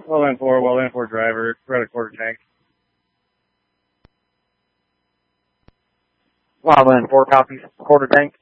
Well in for driver, red quarter tank. Well in 4 copies, quarter tank.